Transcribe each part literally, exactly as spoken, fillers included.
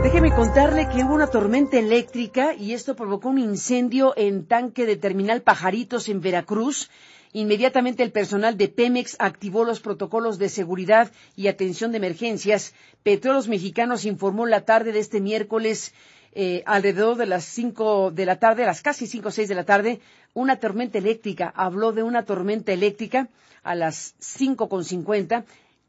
Déjeme contarle que hubo una tormenta eléctrica y esto provocó un incendio en tanque de Terminal Pajaritos en Veracruz. Inmediatamente el personal de Pemex activó los protocolos de seguridad y atención de emergencias. Petróleos Mexicanos informó la tarde de este miércoles, eh, alrededor de las cinco de la tarde, a las casi cinco o seis de la tarde, una tormenta eléctrica. Habló de una tormenta eléctrica a las cinco con cincuenta.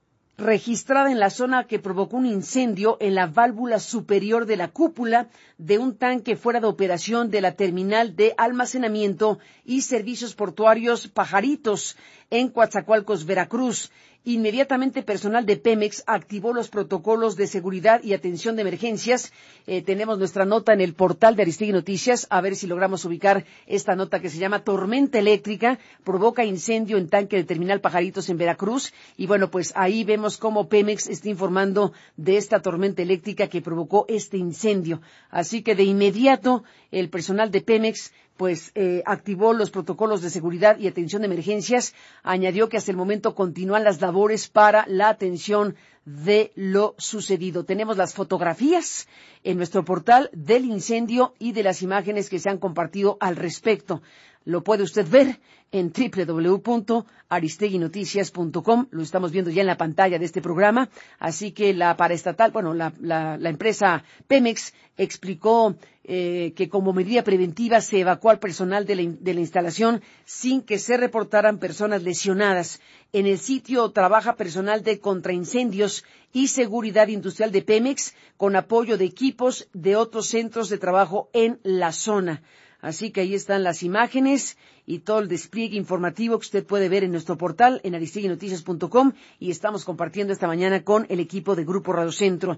Registrada en la zona que provocó un incendio en la válvula superior de la cúpula de un tanque fuera de operación de la terminal de almacenamiento y servicios portuarios Pajaritos en Coatzacoalcos, Veracruz. Inmediatamente personal de Pemex activó los protocolos de seguridad y atención de emergencias. Eh, tenemos nuestra nota en el portal de Aristegui Noticias, a ver si logramos ubicar esta nota que se llama Tormenta eléctrica, provoca incendio en tanque de Terminal Pajaritos en Veracruz. Y bueno, pues ahí vemos cómo Pemex está informando de esta tormenta eléctrica que provocó este incendio. Así que de inmediato el personal de Pemex pues eh, activó los protocolos de seguridad y atención de emergencias. Añadió que hasta el momento continúan las labores para la atención de lo sucedido. Tenemos las fotografías en nuestro portal del incendio y de las imágenes que se han compartido al respecto. Lo puede usted ver en doble u doble u doble u punto aristegui noticias punto com. Lo estamos viendo ya en la pantalla de este programa. Así que la paraestatal, bueno, la, la, la empresa Pemex explicó eh, que como medida preventiva se evacuó al personal de la, de la instalación sin que se reportaran personas lesionadas. En el sitio trabaja personal de contraincendios y seguridad industrial de Pemex con apoyo de equipos de otros centros de trabajo en la zona. Así que ahí están las imágenes y todo el despliegue informativo que usted puede ver en nuestro portal en aristegui noticias punto com, y estamos compartiendo esta mañana con el equipo de Grupo Radio Centro.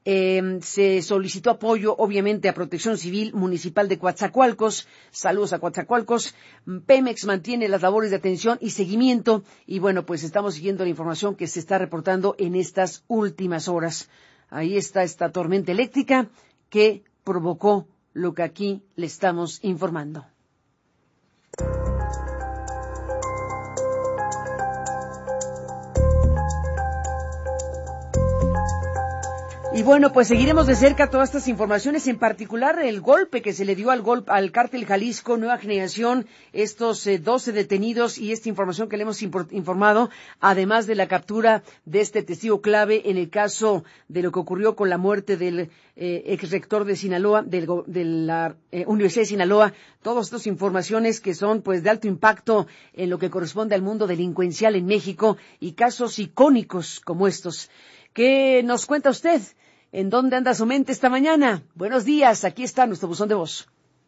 Eh, se solicitó apoyo, obviamente, a Protección Civil Municipal de Coatzacoalcos. Saludos a Coatzacoalcos. Pemex mantiene las labores de atención y seguimiento y, bueno, pues estamos siguiendo la información que se está reportando en estas últimas horas. Ahí está esta tormenta eléctrica que provocó lo que aquí le estamos informando. Y bueno, pues seguiremos de cerca todas estas informaciones, en particular el golpe que se le dio al golpe al Cártel Jalisco Nueva Generación, estos eh, doce detenidos y esta información que le hemos informado, además de la captura de este testigo clave en el caso de lo que ocurrió con la muerte del eh, ex rector de Sinaloa, del, de la eh, Universidad de Sinaloa. Todas estas informaciones que son pues de alto impacto en lo que corresponde al mundo delincuencial en México y casos icónicos como estos. ¿Qué nos cuenta usted? ¿En dónde anda su mente esta mañana? Buenos días, aquí está nuestro buzón de voz.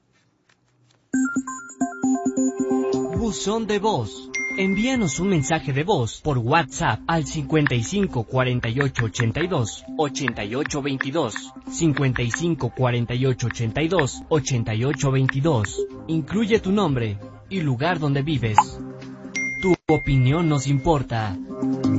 Buzón de voz. Envíanos un mensaje de voz por WhatsApp al cincuenta y cinco cuarenta y ocho ochenta y dos ochenta y ocho veintidós, cincuenta y cinco cuarenta y ocho ochenta y dos ochenta y ocho veintidós. Incluye tu nombre y lugar donde vives. Tu opinión nos importa.